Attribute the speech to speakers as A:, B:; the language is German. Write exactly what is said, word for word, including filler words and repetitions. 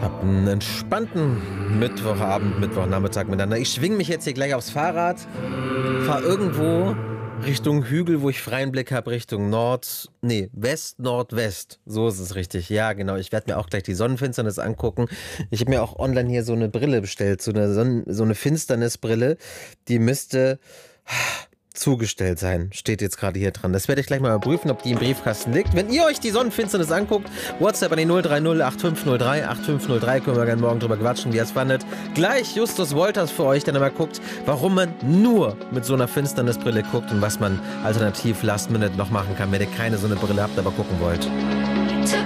A: Hab einen entspannten Mittwochabend, Mittwochnachmittag miteinander. Ich schwing mich jetzt hier gleich aufs Fahrrad, fahr irgendwo Richtung Hügel, wo ich freien Blick habe, Richtung Nord, nee, West, Nordwest. So ist es richtig. Ja, genau. Ich werde mir auch gleich die Sonnenfinsternis angucken. Ich habe mir auch online hier so eine Brille bestellt, so eine, Sonnen-, so eine Finsternisbrille. Die müsste zugestellt sein. Steht jetzt gerade hier dran. Das werde ich gleich mal überprüfen, ob die im Briefkasten liegt. Wenn ihr euch die Sonnenfinsternis anguckt, WhatsApp an die null drei null acht fünf null drei acht fünf null drei, können wir gerne morgen drüber quatschen, wie ihr es fandet. Gleich Justus Wolters für euch, der mal guckt, warum man nur mit so einer Finsternisbrille guckt und was man alternativ Last Minute noch machen kann, wenn ihr keine so eine Brille habt, aber gucken wollt.